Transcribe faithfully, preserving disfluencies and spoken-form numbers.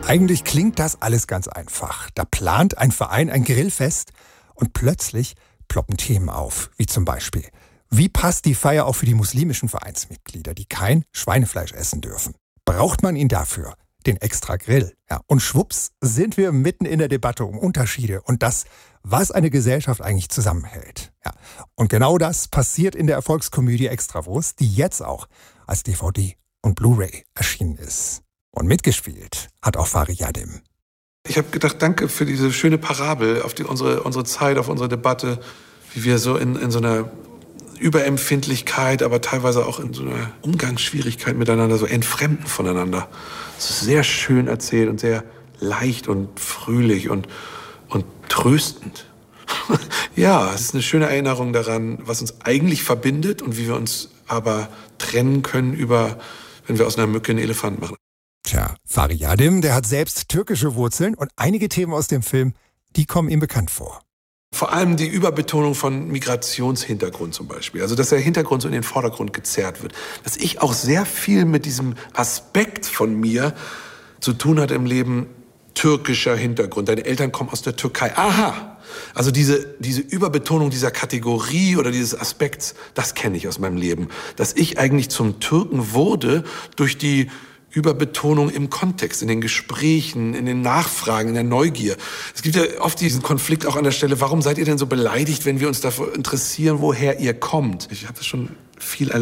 Eigentlich klingt das alles ganz einfach. Da plant ein Verein ein Grillfest und plötzlich ploppen Themen auf, wie zum Beispiel: Wie passt die Feier auch für die muslimischen Vereinsmitglieder, die kein Schweinefleisch essen dürfen? Braucht man ihn dafür, den extra Grill? Ja, und schwupps sind wir mitten in der Debatte um Unterschiede und das, was eine Gesellschaft eigentlich zusammenhält. Ja, und genau das passiert in der Erfolgskomödie Extrawurst, die jetzt auch als D V D und Blu-ray erschienen ist. Und mitgespielt hat auch Fari Yadim. Ich habe gedacht, danke für diese schöne Parabel auf die, unsere, unsere Zeit, auf unsere Debatte, wie wir so in, in so einer Überempfindlichkeit, aber teilweise auch in so einer Umgangsschwierigkeit miteinander, so entfremden voneinander. Es ist sehr schön erzählt und sehr leicht und fröhlich und, und tröstend. Ja, es ist eine schöne Erinnerung daran, was uns eigentlich verbindet und wie wir uns aber trennen können, über, wenn wir aus einer Mücke einen Elefant machen. Tja, Fari Yadim, der hat selbst türkische Wurzeln und einige Themen aus dem Film, die kommen ihm bekannt vor. Vor allem die Überbetonung von Migrationshintergrund zum Beispiel. Also, dass der Hintergrund so in den Vordergrund gezerrt wird. Dass ich auch sehr viel mit diesem Aspekt von mir zu tun hatte im Leben, türkischer Hintergrund. Deine Eltern kommen aus der Türkei. Aha! Also diese, diese Überbetonung dieser Kategorie oder dieses Aspekts, das kenne ich aus meinem Leben. Dass ich eigentlich zum Türken wurde durch die Überbetonung im Kontext, in den Gesprächen, in den Nachfragen, in der Neugier. Es gibt ja oft diesen Konflikt auch an der Stelle, warum seid ihr denn so beleidigt, wenn wir uns dafür interessieren, woher ihr kommt? Ich habe das schon viel erlebt.